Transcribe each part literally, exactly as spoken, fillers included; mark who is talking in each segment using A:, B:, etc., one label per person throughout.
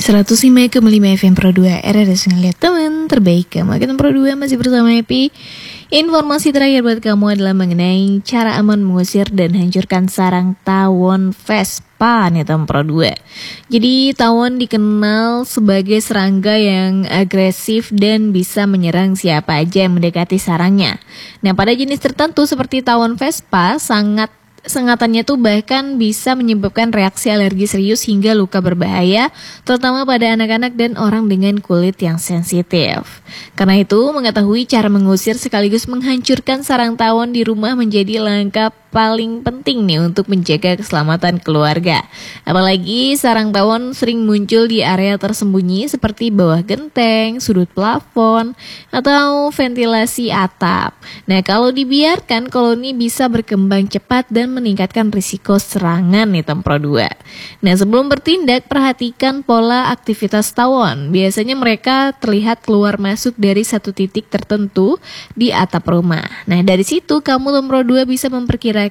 A: seratus lima koma lima F M Pro dua R R S ngeliat teman terbaik kamu. Kita Pro dua masih bersama Happy. Informasi terakhir buat kamu adalah mengenai cara aman mengusir dan hancurkan sarang tawon Vespa nih teman Pro dua. Jadi tawon dikenal sebagai serangga yang agresif dan bisa menyerang siapa aja yang mendekati sarangnya. Nah, pada jenis tertentu seperti tawon Vespa sangat Sengatannya tuh bahkan bisa menyebabkan reaksi alergi serius hingga luka berbahaya, terutama pada anak-anak dan orang dengan kulit yang sensitif. Karena itu, mengetahui cara mengusir sekaligus menghancurkan sarang tawon di rumah menjadi langkah paling penting nih untuk menjaga keselamatan keluarga. Apalagi sarang tawon sering muncul di area tersembunyi seperti bawah genteng, sudut plafon, atau ventilasi atap. Nah, kalau dibiarkan, koloni bisa berkembang cepat dan meningkatkan risiko serangan nih Pro dua. Nah, sebelum bertindak, perhatikan pola aktivitas tawon. Biasanya mereka terlihat keluar masuk dari satu titik tertentu di atap rumah. Nah, dari situ kamu Pro dua bisa memperkirakan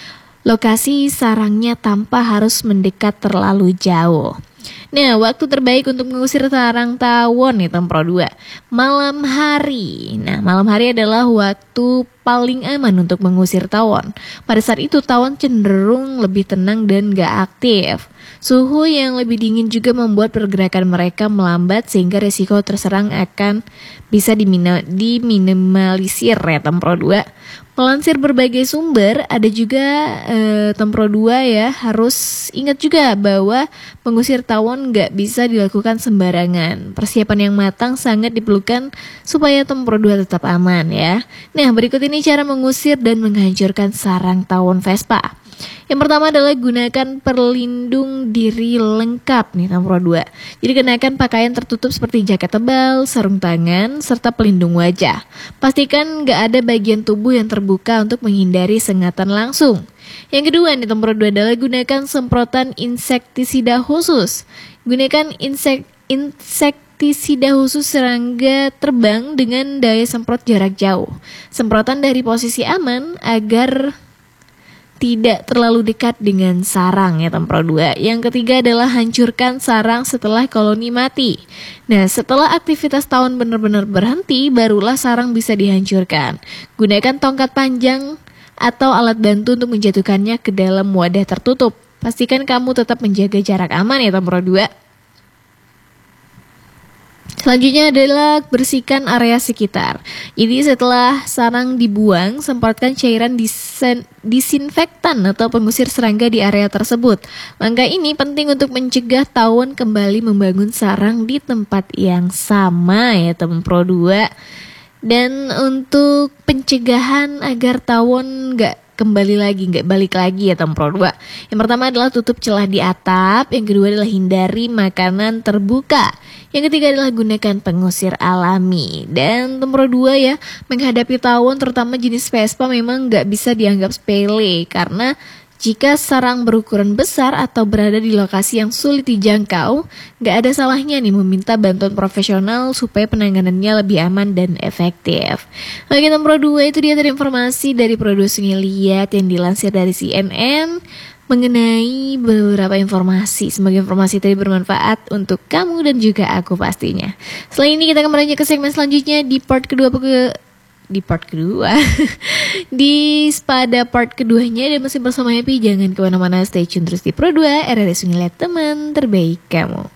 A: lokasi sarangnya tanpa harus mendekat terlalu jauh. Nah, waktu terbaik untuk mengusir sarang tawon nih Pro dua, malam hari. Nah, malam hari adalah waktu paling aman untuk mengusir tawon. Pada saat itu tawon cenderung lebih tenang dan gak aktif. Suhu yang lebih dingin juga membuat pergerakan mereka melambat sehingga risiko terserang akan bisa diminimalisir ya Pro dua. Melansir berbagai sumber, ada juga eh, Pro dua ya, harus ingat juga bahwa mengusir tawon gak bisa dilakukan sembarangan. Persiapan yang matang sangat diperlukan supaya Pro dua tetap aman ya. Nah, berikut ini cara mengusir dan menghancurkan sarang tawon Vespa. Yang pertama adalah gunakan perlindung diri lengkap nih Pro dua. Jadi kenakan pakaian tertutup seperti jaket tebal, sarung tangan, serta pelindung wajah. Pastikan gak ada bagian tubuh yang terbuka untuk menghindari sengatan langsung. Yang kedua nih Pro dua adalah gunakan semprotan insektisida khusus. Gunakan insek insektisida khusus serangga terbang dengan daya semprot jarak jauh. Semprotan dari posisi aman agar tidak terlalu dekat dengan sarang ya Pro dua. Yang ketiga adalah hancurkan sarang setelah koloni mati. Nah, setelah aktivitas tawon benar-benar berhenti, barulah sarang bisa dihancurkan. Gunakan tongkat panjang atau alat bantu untuk menjatuhkannya ke dalam wadah tertutup. Pastikan kamu tetap menjaga jarak aman ya Pro dua. Selanjutnya adalah bersihkan area sekitar. Jadi setelah sarang dibuang, semprotkan cairan disen, disinfektan atau pengusir serangga di area tersebut. Langkah ini penting untuk mencegah tawon kembali membangun sarang di tempat yang sama ya teman Pro dua. Dan untuk pencegahan agar tawon gak kembali lagi, nggak balik lagi ya Pro dua. Yang pertama adalah tutup celah di atap. Yang kedua adalah hindari makanan terbuka. Yang ketiga adalah gunakan pengusir alami. Dan Pro dua ya, menghadapi tawon terutama jenis Vespa memang nggak bisa dianggap sepele. Karena jika sarang berukuran besar atau berada di lokasi yang sulit dijangkau, nggak ada salahnya nih meminta bantuan profesional supaya penanganannya lebih aman dan efektif. Bagi Pro dua itu dia tadi informasi dari produser Lihat yang dilansir dari C N N mengenai beberapa informasi. Semoga informasi tadi bermanfaat untuk kamu dan juga aku pastinya. Selain ini kita akan beranjak ke segmen selanjutnya di part kedua ke di part kedua di pada part keduanya dan masih bersama Happy. Jangan kemana-mana, stay tune terus di Pro dua R R S Ngeliat teman terbaik kamu.